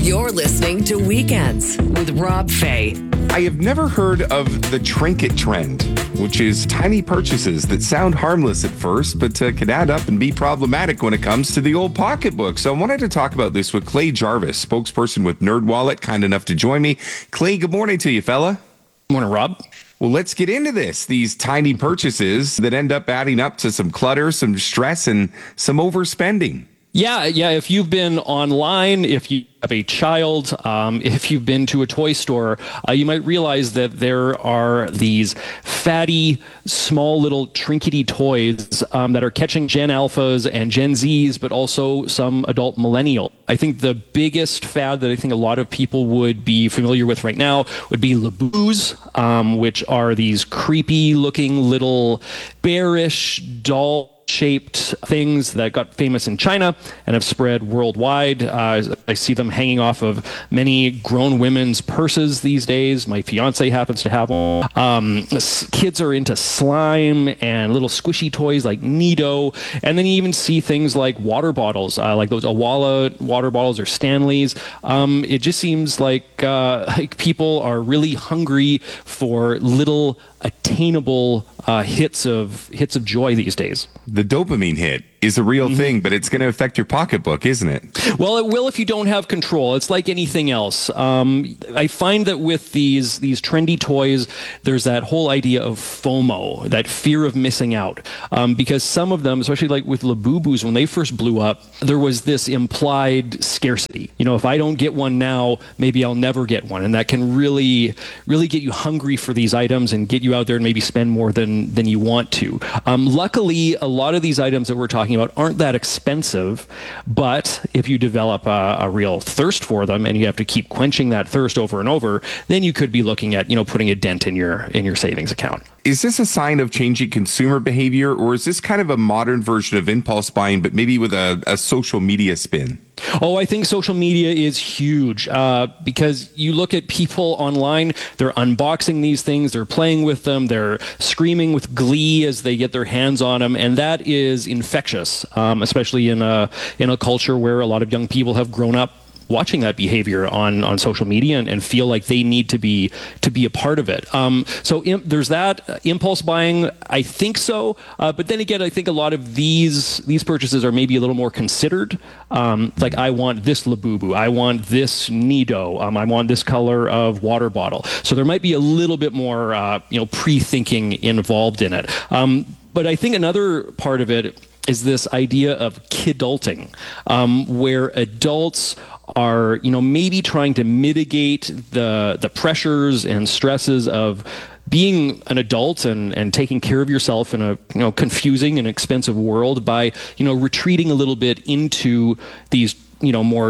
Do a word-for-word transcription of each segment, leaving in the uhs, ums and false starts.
You're listening to Weekends with Rob Fay. I have never heard of the trinket trend, which is tiny purchases that sound harmless at first, but uh, can add up and be problematic when it comes to the old pocketbook. So I wanted to talk about this with Clay Jarvis, spokesperson with NerdWallet, kind enough to join me. Clay, good morning to you, fella. Morning, Rob. Well, let's get into this. These tiny purchases that end up adding up to some clutter, some stress, and some overspending. Yeah, yeah. If you've been online, if you have a child, um, if you've been to a toy store, uh, you might realize that there are these fatty, small little trinkety toys um, that are catching Gen Alphas and Gen Zs, but also some adult millennial. I think the biggest fad that I think a lot of people would be familiar with right now would be Laboos, um, which are these creepy looking little bearish doll shaped things that got famous in China and have spread worldwide. Uh, I see them hanging off of many grown women's purses these days. My fiance happens to have one. Um, kids are into slime and little squishy toys like Nido. And then you even see things like water bottles, uh, like those Awala water bottles or Stanleys. Um, it just seems like, uh, like people are really hungry for little attainable uh, hits of hits of joy these days. The dopamine hit is a real mm-hmm. thing, but it's going to affect your pocketbook, isn't it? Well, it will if you don't have control. It's like anything else. Um, I find that with these these trendy toys, there's that whole idea of FOMO, that fear of missing out. Um, because some of them, especially like with Labubu's, when they first blew up, there was this implied scarcity. You know, if I don't get one now, maybe I'll never get one. And that can really, really get you hungry for these items and get you out there and maybe spend more than, than you want to. Um, luckily, a lot of these items that we're talking about aren't that expensive, but if you develop a, a real thirst for them and you have to keep quenching that thirst over and over, then you could be looking at, you know, putting a dent in your in your savings account. Is this a sign of changing consumer behavior, or is this kind of a modern version of impulse buying, but maybe with a, a social media spin? Oh, I think social media is huge uh, because you look at people online, they're unboxing these things, they're playing with them, they're screaming with glee as they get their hands on them, and that is infectious, um, especially in a, in a culture where a lot of young people have grown up watching that behavior on, on social media and, and feel like they need to be to be a part of it. Um, so im- there's that uh, impulse buying. I think so, uh, but then again, I think a lot of these these purchases are maybe a little more considered. Um, like I want this Labubu, I want this Nido, um, I want this color of water bottle. So there might be a little bit more uh, you know pre-thinking involved in it. Um, but I think another part of it is this idea of kidulting, um, where adults are, you know, maybe trying to mitigate the the pressures and stresses of being an adult and, and taking care of yourself in a, you know, confusing and expensive world by, you know, retreating a little bit into these, you know, more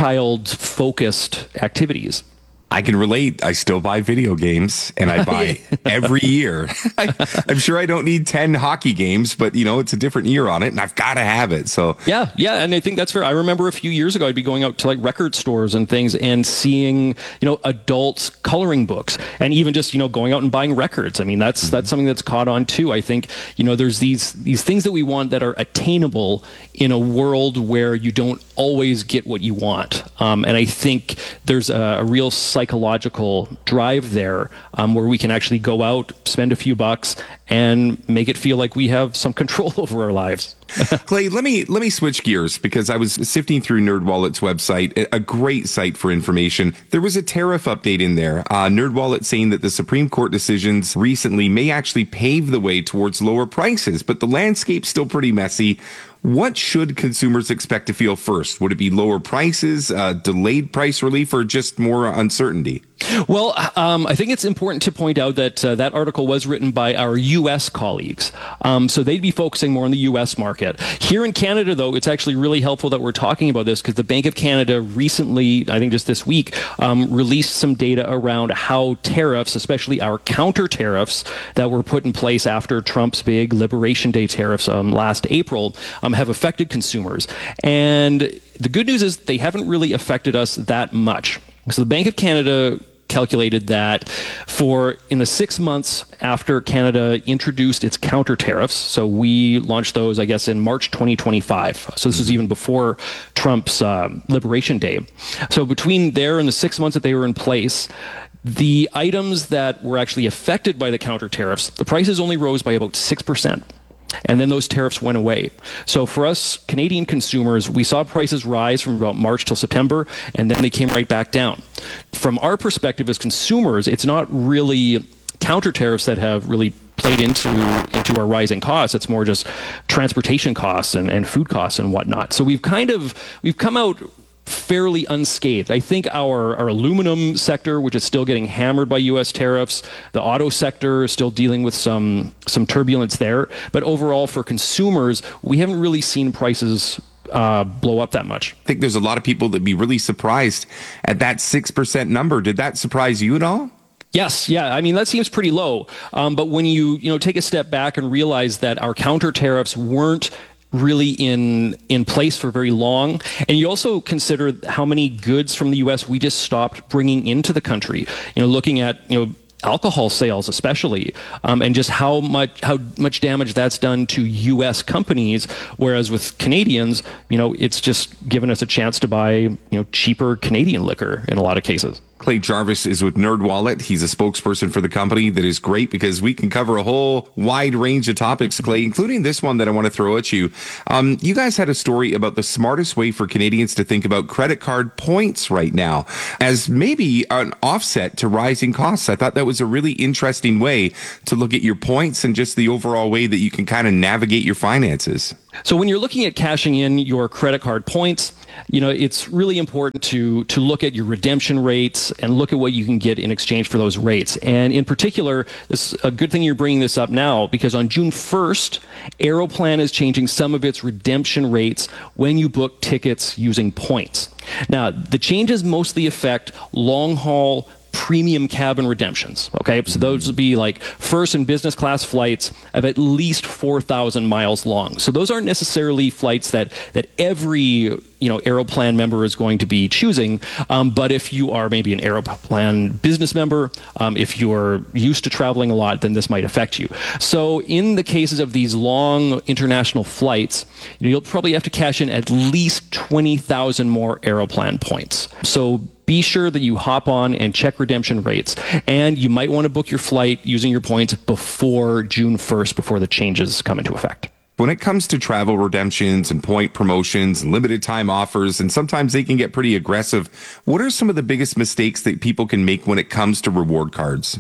child-focused activities. I can relate. I still buy video games, and I buy every year. I, I'm sure I don't need ten hockey games, but, you know, it's a different year on it, and I've got to have it. So yeah, yeah, and I think that's fair. I remember a few years ago, I'd be going out to like record stores and things and seeing, you know, adult coloring books, and even just, you know, going out and buying records. I mean, that's mm-hmm. that's something that's caught on too. I think, you know, there's these these things that we want that are attainable in a world where you don't always get what you want, um, and I think there's a, a real psychological drive there um, where we can actually go out, spend a few bucks, and make it feel like we have some control over our lives. Clay, let me let me switch gears because I was sifting through NerdWallet's website, a great site for information. There was a tariff update in there. Uh, NerdWallet saying that the Supreme Court decisions recently may actually pave the way towards lower prices, but the landscape's still pretty messy. What should consumers expect to feel first? Would it be lower prices, uh, delayed price relief, or just more uncertainty? Well, um, I think it's important to point out that uh, that article was written by our U S colleagues. Um, so they'd be focusing more on the U S market. Here in Canada, though, it's actually really helpful that we're talking about this because the Bank of Canada recently, I think just this week, um, released some data around how tariffs, especially our counter tariffs that were put in place after Trump's big Liberation Day tariffs um, last April, um, have affected consumers. And the good news is they haven't really affected us that much. So the Bank of Canada calculated that for in the six months after Canada introduced its counter tariffs, so we launched those, I guess, in March twenty twenty-five. So this is even before Trump's uh, Liberation Day. So between there and the six months that they were in place, the items that were actually affected by the counter tariffs, the prices only rose by about six percent. And then those tariffs went away. So for us Canadian consumers, we saw prices rise from about March till September, and then they came right back down. From our perspective as consumers, it's not really counter tariffs that have really played into into our rising costs. It's more just transportation costs and, and food costs and whatnot. So we've kind of, we've come out fairly unscathed. I think our, our aluminum sector, which is still getting hammered by U S tariffs, the auto sector is still dealing with some some turbulence there. But overall, for consumers, we haven't really seen prices uh, blow up that much. I think there's a lot of people that'd be really surprised at that six percent number. Did that surprise you at all? Yes, yeah. I mean, that seems pretty low. Um, but when you, you know, take a step back and realize that our counter tariffs weren't really in in place for very long, and you also consider how many goods from the U S we just stopped bringing into the country. You know, looking at you know alcohol sales especially, um, and just how much how much damage that's done to U S companies. Whereas with Canadians, you know, it's just given us a chance to buy you know cheaper Canadian liquor in a lot of cases. Clay Jarvis is with NerdWallet. He's a spokesperson for the company. That is great because we can cover a whole wide range of topics, Clay, including this one that I want to throw at you. Um, you guys had a story about the smartest way for Canadians to think about credit card points right now as maybe an offset to rising costs. I thought that was a really interesting way to look at your points and just the overall way that you can kind of navigate your finances. So when you're looking at cashing in your credit card points, you know, it's really important to to look at your redemption rates and look at what you can get in exchange for those rates. And in particular, this is a good thing you're bringing this up now, because on June first, Aeroplan is changing some of its redemption rates when you book tickets using points. Now, the changes mostly affect long-haul premium cabin redemptions. Okay, so those would be like first and business class flights of at least four thousand miles long. So those aren't necessarily flights that that every you know Aeroplan member is going to be choosing. Um, but if you are maybe an Aeroplan business member, um, if you're used to traveling a lot, then this might affect you. So in the cases of these long international flights, you know, you'll probably have to cash in at least twenty thousand more Aeroplan points. So be sure that you hop on and check redemption rates. And you might want to book your flight using your points before June first, before the changes come into effect. When it comes to travel redemptions and point promotions and limited time offers, and sometimes they can get pretty aggressive, what are some of the biggest mistakes that people can make when it comes to reward cards?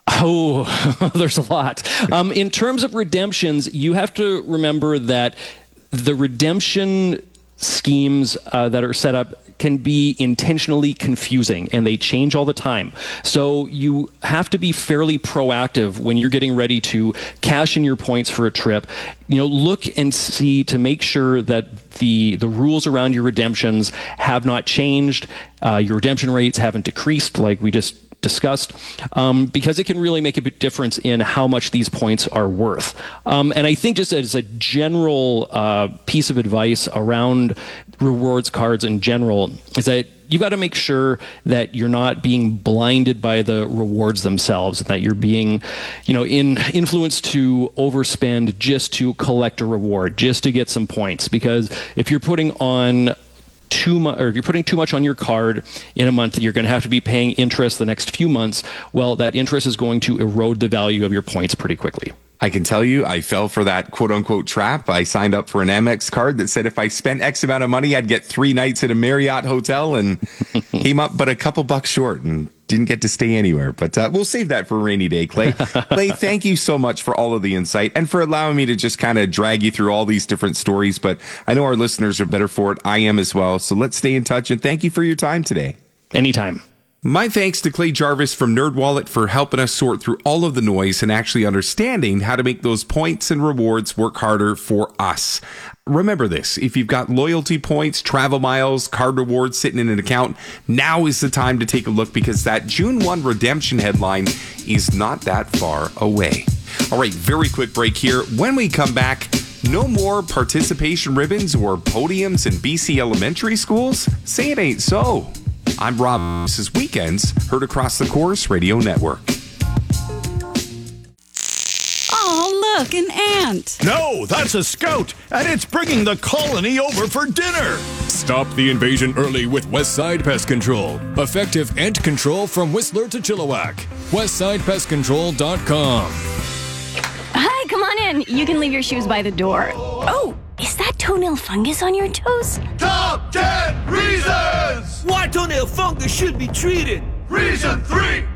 Oh, there's a lot. Um, in terms of redemptions, you have to remember that the redemption schemes uh, that are set up can be intentionally confusing, and they change all the time. So you have to be fairly proactive when you're getting ready to cash in your points for a trip. You know, look and see to make sure that the the rules around your redemptions have not changed. Uh, your redemption rates haven't decreased, like we just discussed, um, because it can really make a big difference in how much these points are worth. Um, and I think just as a general uh, piece of advice around rewards cards in general is that you got to make sure that you're not being blinded by the rewards themselves, that you're being, you know, in influenced to overspend just to collect a reward, just to get some points. Because if you're putting on too much, or if you're putting too much on your card in a month, you're going to have to be paying interest the next few months. Well, that interest is going to erode the value of your points pretty quickly. I can tell you, I fell for that quote unquote trap. I signed up for an Amex card that said if I spent X amount of money, I'd get three nights at a Marriott hotel, and came up but a couple bucks short and didn't get to stay anywhere. But uh, we'll save that for a rainy day, Clay. Clay, thank you so much for all of the insight and for allowing me to just kind of drag you through all these different stories. But I know our listeners are better for it. I am as well. So let's stay in touch, and thank you for your time today. Anytime. My thanks to Clay Jarvis from NerdWallet for helping us sort through all of the noise and actually understanding how to make those points and rewards work harder for us. Remember this, if you've got loyalty points, travel miles, card rewards sitting in an account, now is the time to take a look, because that June first redemption headline is not that far away. All right, very quick break here. When we come back, no more participation ribbons or podiums in B C elementary schools? Say it ain't so. I'm Rob. This is Weekends, heard across the Chorus Radio Network. Oh, look, an ant. No, that's a scout, and it's bringing the colony over for dinner. Stop the invasion early with Westside Pest Control. Effective ant control from Whistler to Chilliwack. westside pest control dot com. Hi, come on in. You can leave your shoes by the door. Oh, is that toenail fungus on your toes? Top ten reasons why toenail fungus should be treated. Reason three.